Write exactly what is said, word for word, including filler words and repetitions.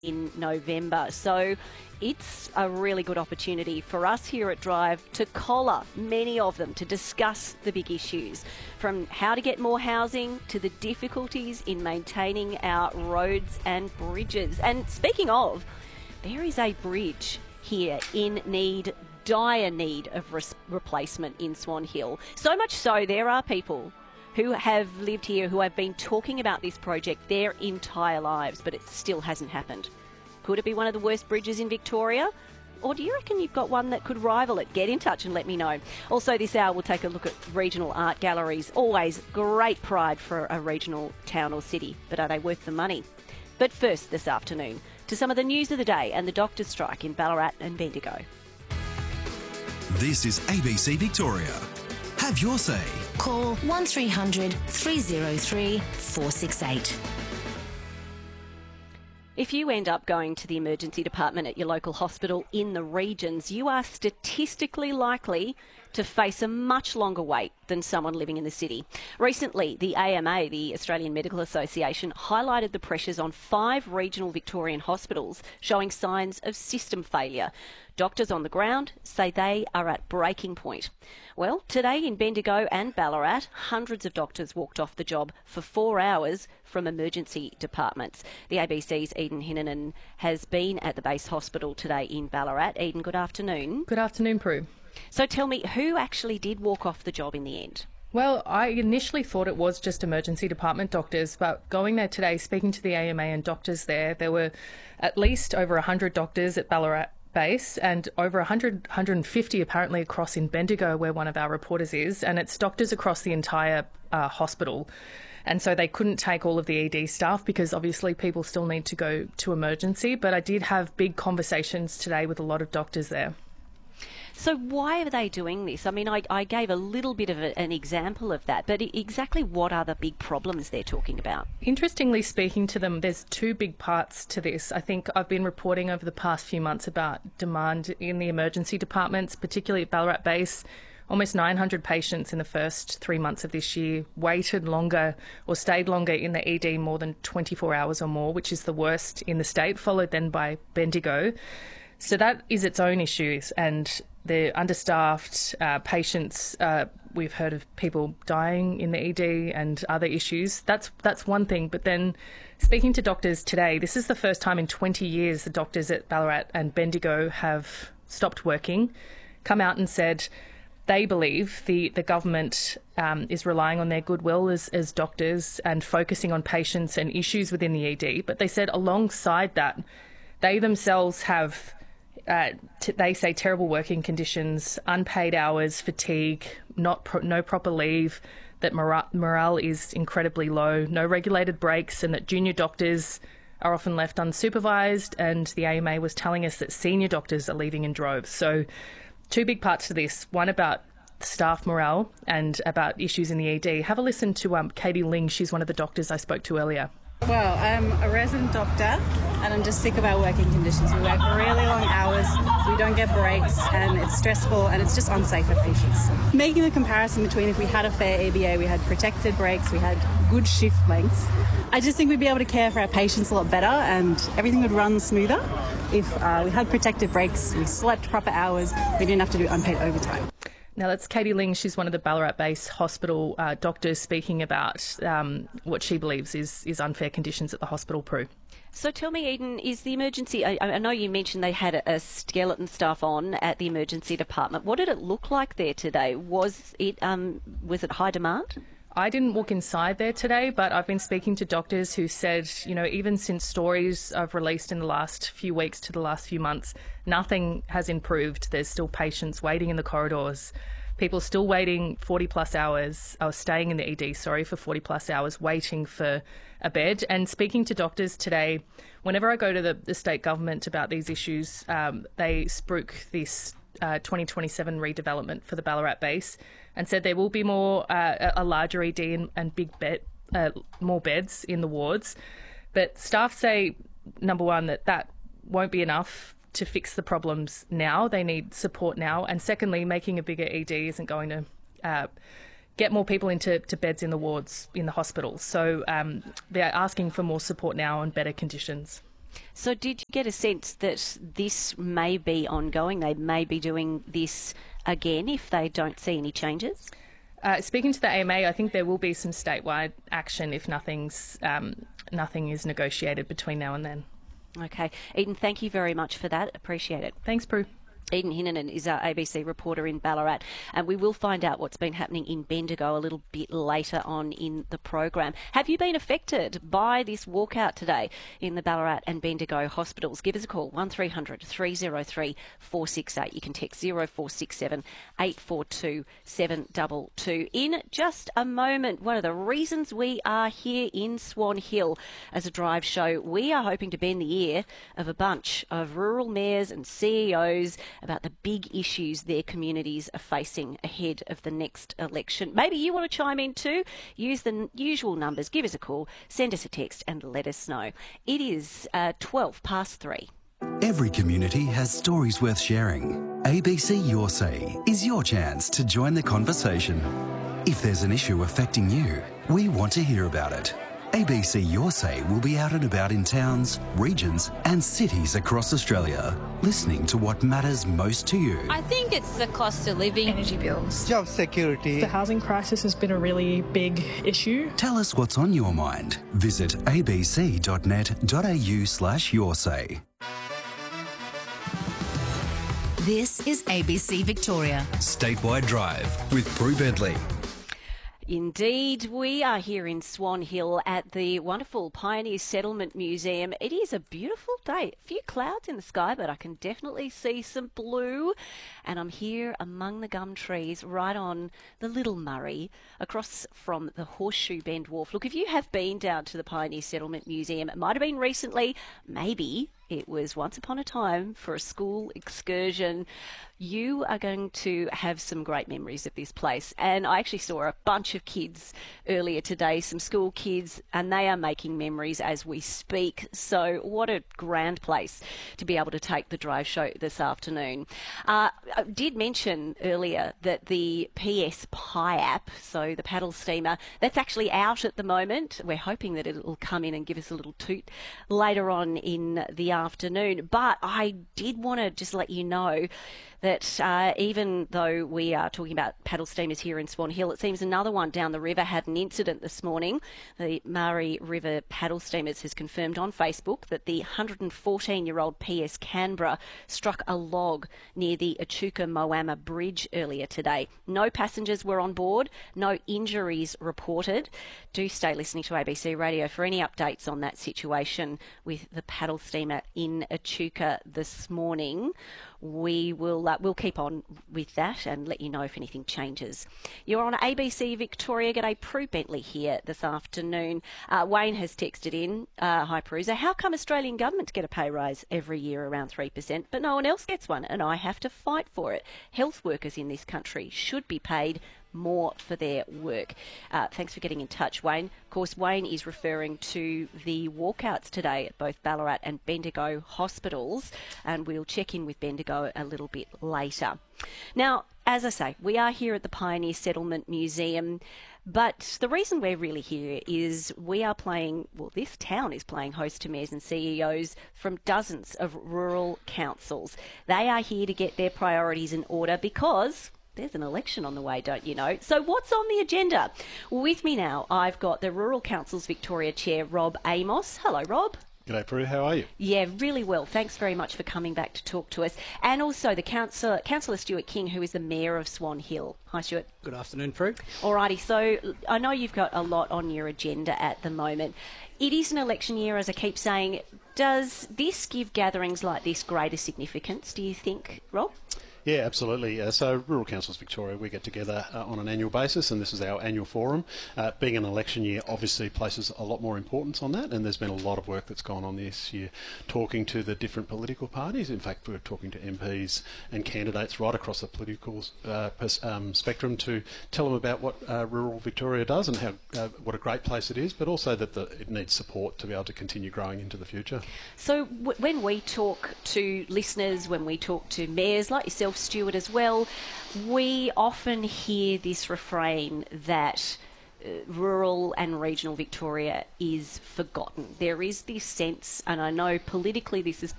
in November. So it's a really good opportunity for us here at Drive to collar many of them, to discuss the big issues, from how to get more housing to the difficulties in maintaining our roads and bridges. And speaking of, there is a bridge here in need, dire need of res- replacement in Swan Hill. So much so, there are people who have lived here who have been talking about this project their entire lives, but it still hasn't happened. Could it be one of the worst bridges in Victoria? Or do you reckon you've got one that could rival it? Get in touch and let me know. Also this hour we'll take a look at regional art galleries. Always great pride for a regional town or city, but are they worth the money? But first this afternoon, to some of the news of the day and the doctor's strike in Ballarat and Bendigo. This is A B C Victoria. Have your say. Call one three hundred three oh three four six eight. If you end up going to the emergency department at your local hospital in the regions, you are statistically likely to face a much longer wait than someone living in the city. Recently, the A M A, the Australian Medical Association, highlighted the pressures on five regional Victorian hospitals showing signs of system failure. Doctors on the ground say they are at breaking point. Well, today in Bendigo and Ballarat, hundreds of doctors walked off the job for four hours from emergency departments. The A B C's Eden Hinnanen has been at the base hospital today in Ballarat. Eden, good afternoon. Good afternoon, Prue. So tell me, who actually did walk off the job in the end? Well, I initially thought it was just emergency department doctors, but going there today, speaking to the A M A and doctors there, there were at least over one hundred doctors at Ballarat base and over one hundred, one hundred fifty apparently across in Bendigo, where one of our reporters is, and it's doctors across the entire uh, hospital. And so they couldn't take all of the E D staff because obviously people still need to go to emergency, but I did have big conversations today with a lot of doctors there. So why are they doing this? I mean, I, I gave a little bit of a, an example of that, but exactly what are the big problems they're talking about? Interestingly, speaking to them, there's two big parts to this. I think I've been reporting over the past few months about demand in the emergency departments, particularly at Ballarat base. Almost nine hundred patients in the first three months of this year waited longer or stayed longer in the E D more than twenty-four hours or more, which is the worst in the state, followed then by Bendigo. So that is its own issues, and they're understaffed, uh, patients, uh, we've heard of people dying in the E D and other issues. That's that's one thing. But then speaking to doctors today, this is the first time in twenty years the doctors at Ballarat and Bendigo have stopped working, come out and said they believe the, the government um, is relying on their goodwill as, as doctors and focusing on patients and issues within the E D. But they said alongside that, they themselves have Uh, t- they say terrible working conditions, unpaid hours, fatigue, not pro- no proper leave, that mora- morale is incredibly low, no regulated breaks, and that junior doctors are often left unsupervised. And the A M A was telling us that senior doctors are leaving in droves. So two big parts to this, one about staff morale and about issues in the E D. Have a listen to um, Katie Ling. She's one of the doctors I spoke to earlier. Well, I'm a resident doctor and I'm just sick of our working conditions. We work really long hours, we don't get breaks, and it's stressful and it's just unsafe for patients. Making the comparison between if we had a fair A B A, we had protected breaks, we had good shift lengths, I just think we'd be able to care for our patients a lot better and everything would run smoother if uh, we had protected breaks, we slept proper hours, we didn't have to do unpaid overtime. Now, that's Katie Ling. She's one of the Ballarat base hospital uh, doctors speaking about um, what she believes is, is unfair conditions at the hospital, Prue. So tell me, Eden, is the emergency... I, I know you mentioned they had a, a skeleton staff on at the emergency department. What did it look like there today? Was it um, was it high demand? I didn't walk inside there today, but I've been speaking to doctors who said, you know, even since stories I've released in the last few weeks to the last few months, nothing has improved. There's still patients waiting in the corridors, people still waiting forty plus hours, or staying in the E D, sorry, for forty plus hours, waiting for a bed. And speaking to doctors today, whenever I go to the, the state government about these issues, um, they spruik this uh, twenty twenty-seven redevelopment for the Ballarat base and said there will be more, uh, a larger E D and, and big bed, uh, more beds in the wards. But staff say, number one, that that won't be enough to fix the problems now. They need support now. And secondly, making a bigger E D isn't going to uh, get more people into to beds in the wards in the hospitals. So um, they're asking for more support now and better conditions. So did you get a sense that this may be ongoing? They may be doing this again if they don't see any changes? Uh, speaking to the A M A, I think there will be some statewide action if nothing's um, nothing is negotiated between now and then. Okay. Eden, thank you very much for that. Appreciate it. Thanks, Prue. Eden Hinnan is our A B C reporter in Ballarat, and we will find out what's been happening in Bendigo a little bit later on in the program. Have you been affected by this walkout today in the Ballarat and Bendigo hospitals? Give us a call, one three hundred three oh three four six eight. You can text zero four six seven eight four two seven two two. In just a moment, one of the reasons we are here in Swan Hill as a drive show, we are hoping to bend the ear of a bunch of rural mayors and C E Os about the big issues their communities are facing ahead of the next election. Maybe you want to chime in too. Use the n- usual numbers. Give us a call, send us a text and let us know. It is uh, twelve past three. Every community has stories worth sharing. A B C Your Say is your chance to join the conversation. If there's an issue affecting you, we want to hear about it. A B C Your Say will be out and about in towns, regions and cities across Australia, listening to what matters most to you. I think it's the cost of living. Energy bills. Job security. The housing crisis has been a really big issue. Tell us what's on your mind. Visit abc.net.au slash your say. This is A B C Victoria. Statewide Drive with Prue Bentley. Indeed, we are here in Swan Hill at the wonderful Pioneer Settlement Museum. It is a beautiful day. A few clouds in the sky, but I can definitely see some blue. And I'm here among the gum trees right on the Little Murray across from the Horseshoe Bend Wharf. Look, if you have been down to the Pioneer Settlement Museum, it might have been recently, maybe it was once upon a time for a school excursion. You are going to have some great memories of this place. And I actually saw a bunch of kids earlier today, some school kids, and they are making memories as we speak. So what a grand place to be able to take the drive show this afternoon. Uh, I did mention earlier that the P S Pi app, so the paddle steamer, that's actually out at the moment. We're hoping that it will come in and give us a little toot later on in the afternoon. But I did want to just let you know that uh, even though we are talking about paddle steamers here in Swan Hill, it seems another one down the river had an incident this morning. The Murray River Paddle Steamers has confirmed on Facebook that the one hundred fourteen-year-old P S Canberra struck a log near the Echuca Moama Bridge earlier today. No passengers were on board, no injuries reported. Do stay listening to A B C Radio for any updates on that situation with the paddle steamer in Echuca this morning. We will uh, we'll keep on with that and let you know if anything changes. You're on A B C Victoria. G'day, Prue Bentley here this afternoon. Uh, Wayne has texted in. Uh, Hi, Prue. So how come Australian governments get a pay rise every year around three percent, but no one else gets one and I have to fight for it? Health workers in this country should be paid more for their work. Uh, thanks for getting in touch, Wayne. Of course, Wayne is referring to the walkouts today at both Ballarat and Bendigo hospitals, and we'll check in with Bendigo a little bit later. Now, as I say, we are here at the Pioneer Settlement Museum, but the reason we're really here is we are playing, well, this town is playing host to mayors and C E Os from dozens of rural councils. They are here to get their priorities in order because there's an election on the way, don't you know? So what's on the agenda? With me now, I've got the Rural Councils Victoria Chair, Rob Amos. Hello, Rob. G'day, Prue. How are you? Yeah, really well. Thanks very much for coming back to talk to us. And also the councillor, Councillor Stuart King, who is the Mayor of Swan Hill. Hi, Stuart. Good afternoon, Prue. Alrighty, so I know you've got a lot on your agenda at the moment. It is an election year, as I keep saying. Does this give gatherings like this greater significance, do you think, Rob? Yeah, absolutely. Uh, so Rural Councils Victoria, we get together uh, on an annual basis, and this is our annual forum. Uh, being an election year obviously places a lot more importance on that, and there's been a lot of work that's gone on this year talking to the different political parties. In fact, we're talking to M Ps and candidates right across the political uh, pers- um, spectrum to tell them about what uh, rural Victoria does and how uh, what a great place it is, but also that the, it needs support to be able to continue growing into the future. So w- when we talk to listeners, when we talk to mayors like yourself, Stuart, as well, we often hear this refrain that rural and regional Victoria is forgotten. There is this sense, and I know politically this is